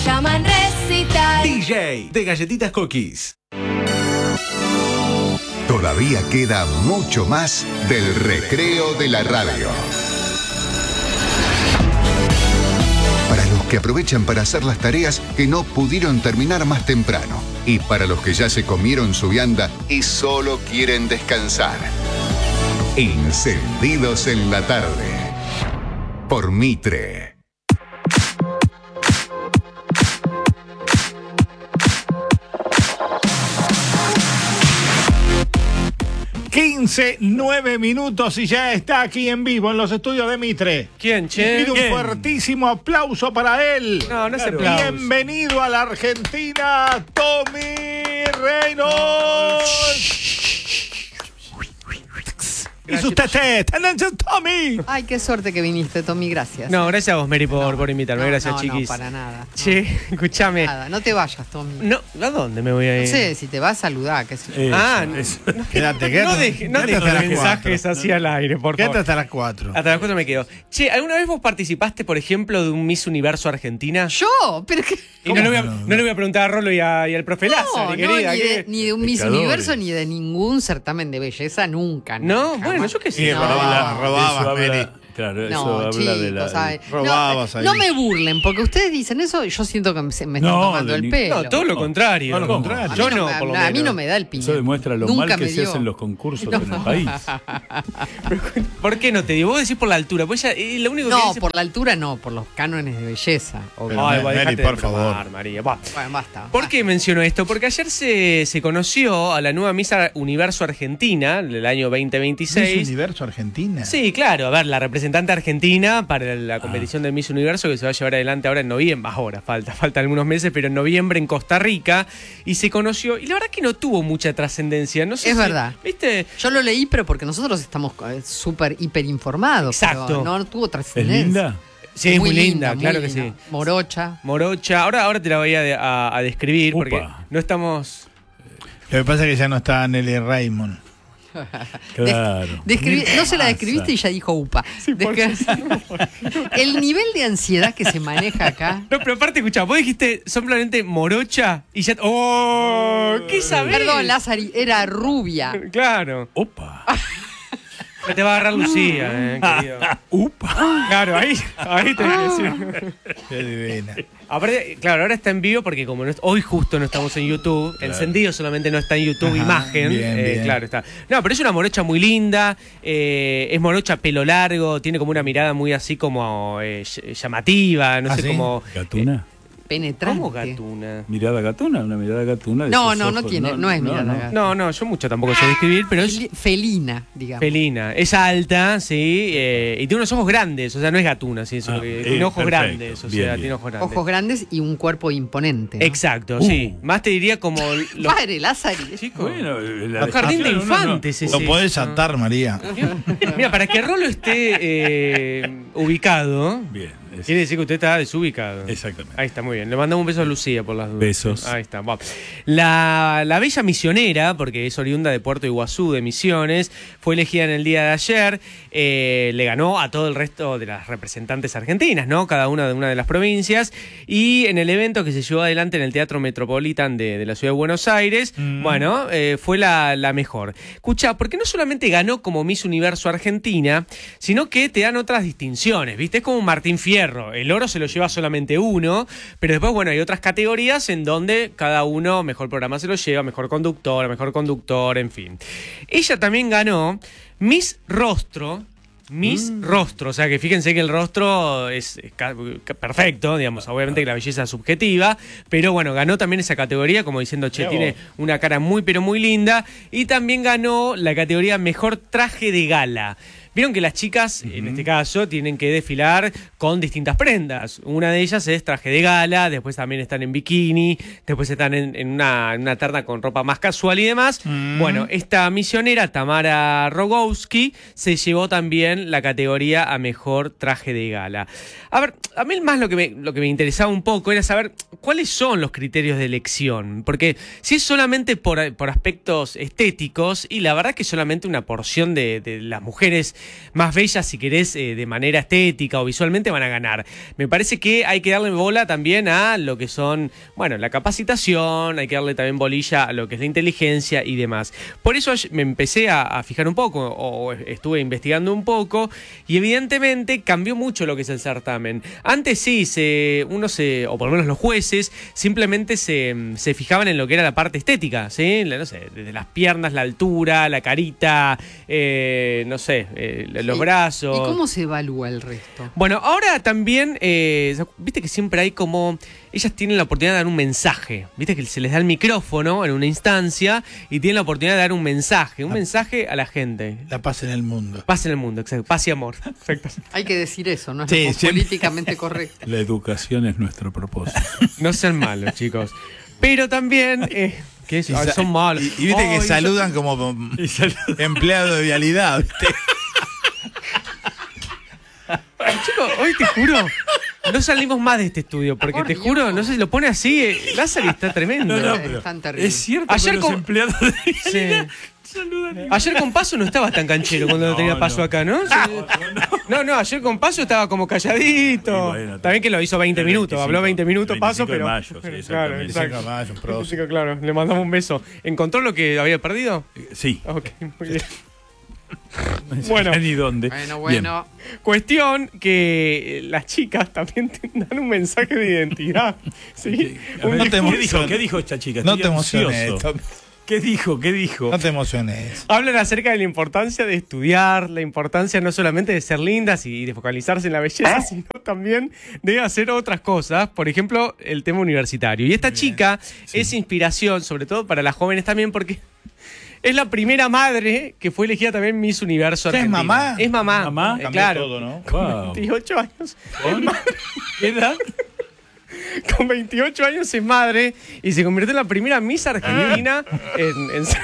Llaman Recital. DJ de Galletitas Cookies. Todavía queda mucho más del recreo de la radio. Para los que aprovechan para hacer las tareas que no pudieron terminar más temprano. Y para los que ya se comieron su vianda y solo quieren descansar. Encendidos en la tarde. Por Mitre. Quince, 9 minutos y ya está aquí en vivo en los estudios de Mitre. ¿Quién, che? Pido un fuertísimo aplauso para él. No, no se aplaude. Bienvenido a la Argentina, Tommy Reynolds. Y sus tetés, Tommy. Ay, qué suerte que viniste, Tommy, gracias. No, gracias a vos, Mary, por invitarme. Gracias, chiquis. No, para nada. Che, escúchame. Nada, no te vayas, Tommy. No, ¿a dónde me voy a ir? No sé, si te vas, saludá. Que Quédate. No dejes mensajes así al aire, por favor. Quédate hasta las 4. Hasta las 4 me quedo. Che, ¿alguna vez vos participaste, por ejemplo, de un Miss Universo Argentina? ¿Yo? ¿Pero qué? Y no le voy a preguntar a Rolo y al profe Lázaro, querida. Ni de un Miss Universo ni de ningún certamen de belleza, nunca. No, bueno, yo qué sé. Robabas, Mary. Claro, eso No, habla chicos, de la... Robabas ahí. No me burlen, porque ustedes dicen eso y yo siento que me están tomando el pelo. No, todo lo contrario. Todo lo contrario. Yo no, por lo menos. A mí no me da el piñón. Eso demuestra lo Nunca mal que me se dio. hacen los concursos en el país. ¿Por qué no te digo? Vos decís por la altura. Pues ella, lo único que No, dice... por la altura no, por los cánones de belleza. Pero, Ay, Mary, dejate por de favor. bromar, María. Va. Bueno, basta. ¿Por qué menciono esto? Porque ayer se conoció a la nueva Miss Universo Argentina del año 2026. ¿Miss Universo Argentina? Sí, claro. A ver, la representante argentina para la competición del Miss Universo que se va a llevar adelante ahora en noviembre. Ahora, falta algunos meses, pero en noviembre en Costa Rica. Y se conoció. Y la verdad que no tuvo mucha trascendencia. No sé Es si, verdad. ¿viste? Yo lo leí, pero porque nosotros estamos súper hiper informados. Exacto. Pero no tuvo ¿Es trascendencia. linda? Sí, es muy linda, muy claro que linda. sí. Morocha. Ahora te la voy a describir Upa. porque no estamos... Lo que pasa es que ya no está Nelly Raymond. Claro. No se la describiste y ya dijo upa. El nivel de ansiedad que se maneja acá. No, pero aparte, escuchá, vos dijiste simplemente morocha y ya... ¡Oh! ¿Qué sabés? Perdón, Lázari, era rubia. Claro. Opa. Que te va a agarrar Lucía, querido. Upa. Claro, ahí te voy a decir. Qué divina. Aparte, claro, ahora está en vivo porque como hoy justo no estamos en YouTube, Encendido solamente no está en YouTube, Ajá, imagen, bien. claro, está. No, pero es una morocha muy linda, es morocha pelo largo, tiene como una mirada muy así como llamativa, no sé ¿sí? cómo... ¿Gatuna? Penetrante. ¿Cómo gatuna? ¿Mirada gatuna? ¿Una mirada gatuna? de No, esos no ojos? tiene, no es mirada gata. No, yo mucho tampoco sé describir, pero es... Felina, digamos. Felina, es alta, sí, y tiene unos ojos grandes, o sea, no es gatuna, sí, tiene ojos perfecto. grandes, o Bien, sea, bien. tiene ojos grandes. Ojos grandes y un cuerpo imponente, ¿no? Exacto, sí. Más te diría como los Padre, Lázari. chicos. Bueno, Un jardín de infantes ese. Lo podés atar, María. Mira, para que Rolo esté ubicado, Bien. quiere decir que usted está desubicado. Exactamente. Ahí está, muy bien. Le mandamos un beso a Lucía por las dudas. Besos. Ahí está. Bueno. La bella misionera, porque es oriunda de Puerto Iguazú, de Misiones, fue elegida en el día de ayer. Le ganó a todo el resto de las representantes argentinas, ¿no? Cada una de las provincias. Y en el evento que se llevó adelante en el Teatro Metropolitan de la Ciudad de Buenos Aires, bueno, fue la mejor. Escuchá, porque no solamente ganó como Miss Universo Argentina, sino que te dan otras distinciones, ¿viste? Es como un Martín Fierro. El oro se lo lleva solamente uno, pero después, bueno, hay otras categorías en donde cada uno, mejor programa se lo lleva, mejor conductor, en fin. Ella también ganó Miss Rostro, o sea que fíjense que el rostro es perfecto, digamos, obviamente que la belleza es subjetiva, pero bueno, ganó también esa categoría, como diciendo, che, tiene una cara muy pero muy linda, y también ganó la categoría Mejor Traje de Gala. Vieron que las chicas, en este caso, tienen que desfilar con distintas prendas. Una de ellas es traje de gala, después también están en bikini, después están en una terna con ropa más casual y demás. Bueno, esta misionera, Tamara Rogowski, se llevó también la categoría a Mejor Traje de Gala. A ver, a mí más lo que me interesaba un poco era saber cuáles son los criterios de elección. Porque si es solamente por aspectos estéticos, y la verdad que solamente una porción de las mujeres más bellas, si querés, de manera estética o visualmente, van a ganar. Me parece que hay que darle bola también a lo que son, bueno, la capacitación, hay que darle también bolilla a lo que es la inteligencia y demás. Por eso me empecé a fijar un poco, o estuve investigando un poco, y evidentemente cambió mucho lo que es el certamen. Antes sí, o por lo menos los jueces, simplemente se fijaban en lo que era la parte estética, ¿sí? No sé, desde las piernas, la altura, la carita, no sé, los brazos. ¿Y cómo se evalúa el resto? Bueno, ahora también, viste que siempre hay como... Ellas tienen la oportunidad de dar un mensaje. Viste que se les da el micrófono en una instancia y tienen la oportunidad de dar un mensaje a la gente. La paz en el mundo. Paz en el mundo, exacto. Paz y amor. Exacto. Hay que decir eso, ¿no? Sí, Es políticamente correcto. La educación es nuestro propósito. No sean malos, chicos. Pero también... ¿qué son malos. Y viste que saludan como empleado de vialidad, ¿viste? Chicos, hoy te juro, no salimos más de este estudio, porque Por te Dios. juro, no sé si lo pone así, Lázaro está tremendo. Es tan terrible. Es cierto Ayer que los con- empleados de Sí. Ayer con Paso no estabas tan canchero cuando no tenía Paso acá, ¿no? No, ayer con Paso estaba como calladito. Y bueno, También que lo hizo 20 el minutos, 25, habló 20 minutos Paso, 25 de pero... mayo, sí, claro, exactamente. exacto. Además, un prócer. Sí, claro, le mandamos un beso. ¿Encontró lo que había perdido? Sí. Ok, muy bien. Bueno. Bueno. Ni dónde. Bueno. Cuestión que las chicas también dan un mensaje de identidad. ¿Sí? A ver, No te ¿qué emociones. dijo? ¿Qué dijo esta chica? No Estoy te emociones. ansioso. ¿Qué dijo? No te emociones. Hablan acerca de la importancia de estudiar, la importancia no solamente de ser lindas y de focalizarse en la belleza, sino también de hacer otras cosas, por ejemplo, el tema universitario. Y esta chica es inspiración, sobre todo para las jóvenes también, porque es la primera madre que fue elegida también Miss Universo ¿Ya es Argentina. mamá? Es mamá. Mamá. Cambió Claro. todo, ¿no? Wow. 28 años. ¿Qué edad? Con 28 años es madre y se convirtió en la primera Miss Argentina en ser...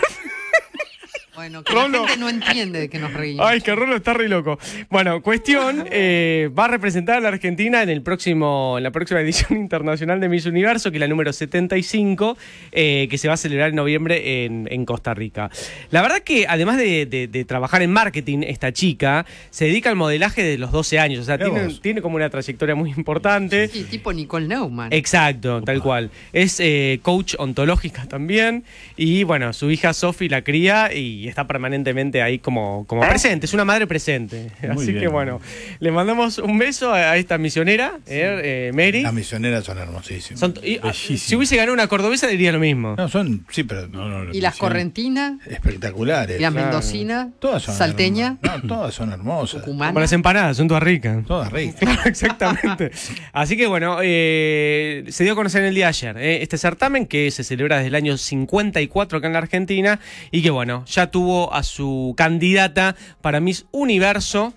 Bueno, que Rolo. la gente no entiende de que nos reímos. Ay, que Rolo está re loco. Bueno, cuestión, va a representar a la Argentina en la próxima edición internacional de Miss Universo, que es la número 75, que se va a celebrar en noviembre en Costa Rica. La verdad que además de trabajar en marketing, esta chica se dedica al modelaje desde los 12 años, o sea, tiene como una trayectoria muy importante. Sí, tipo Nicole Neumann. Exacto, tal cual. Es coach ontológica también y bueno, su hija Sofi la cría y está permanentemente ahí como presente, es una madre presente. Muy Así bien. que bueno, le mandamos un beso a esta misionera, Mary. Las misioneras son hermosísimas. Si hubiese ganado una cordobesa diría lo mismo. No, son, sí, pero No, Y las correntinas, espectaculares. y las mendocinas, Todas son salteña, hermosas. No, todas son hermosas. Como cumana. las empanadas, son todas ricas. Todas ricas. Claro, exactamente. Así que bueno, se dio a conocer en el día de ayer este certamen que se celebra desde el año 54 acá en la Argentina y que bueno, ya tuvo a su candidata para Miss Universo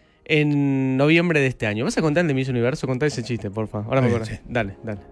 en noviembre de este año. ¿Vas a contar el de Miss Universo? Contá ese chiste, por favor. Ahora me acuerdo. Sí. Dale.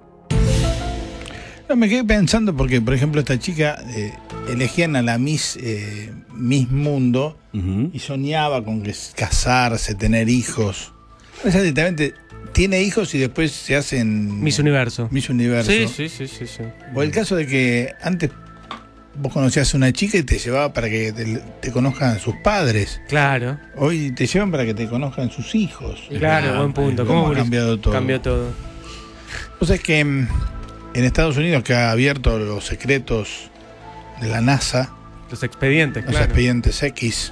No, me quedé pensando porque, por ejemplo, esta chica elegían a la Miss Mundo y soñaba con casarse, tener hijos. Ella directamente tiene hijos y después se hacen Miss Universo. Miss Universo. Sí. O el caso de que antes vos conocías a una chica y te llevaba para que te conozcan sus padres. Claro, Hoy te llevan para que te conozcan sus hijos. claro, buen punto. ¿Cómo ha evolucionó? cambiado todo? Cambió todo. Vos sabés que en Estados Unidos, que ha abierto los secretos de la NASA, Los expedientes, los claro. expedientes X,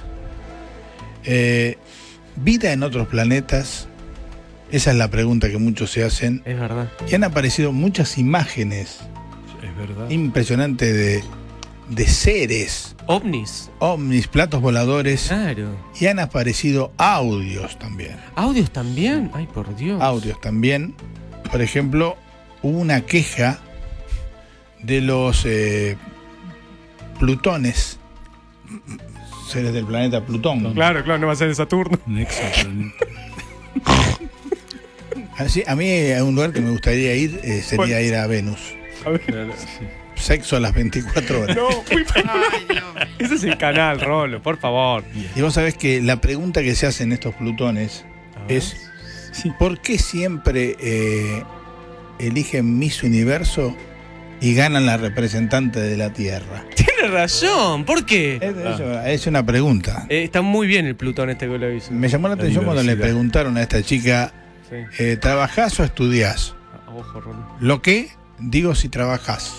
vida en otros planetas, esa es la pregunta que muchos se hacen. Es verdad. Y han aparecido muchas imágenes Es verdad. impresionantes de seres, OVNIs. ovnis, platos voladores, Claro. y han aparecido audios también. ¿Audios también? Ay, por Dios. Audios también. Por ejemplo, hubo una queja de los plutones, seres del planeta Plutón. Claro, no va a ser de Saturno. Un exoplaneta. Así, a mí un lugar que me gustaría ir sería ir a Venus. Claro, sí. Sexo a las 24 horas. No, muy Ay, Dios mío. Ese es el canal, Rolo, por favor. Y vos sabés que la pregunta que se hacen estos plutones es ¿por qué siempre eligen Miss Universo y ganan la representante de la Tierra? Tiene Tiene razón, ¿por qué? Es una pregunta. Está muy bien el Plutón este que lo hizo. Me llamó la atención cuando le diversidad. preguntaron a esta chica, Sí. ¿trabajás o estudiás? Ojo, Ron. ¿Lo qué? Digo si trabajás.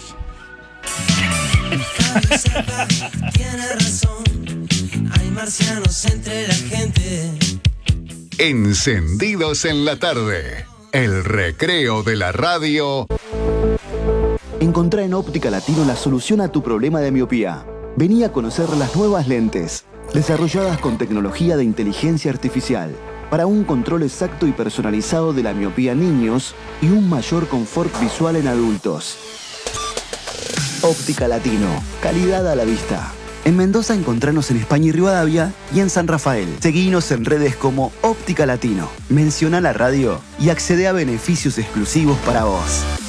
Tiene razón, hay marcianos entre la gente. Encendidos en la tarde. El recreo de la radio. Encontrá en Óptica Latino la solución a tu problema de miopía. Vení a conocer las nuevas lentes, desarrolladas con tecnología de inteligencia artificial, para un control exacto y personalizado de la miopía en niños y un mayor confort visual en adultos. Óptica Latino, calidad a la vista. En Mendoza encontranos en España y Rivadavia y en San Rafael. Seguinos en redes como Óptica Latino. Menciona la radio y accede a beneficios exclusivos para vos.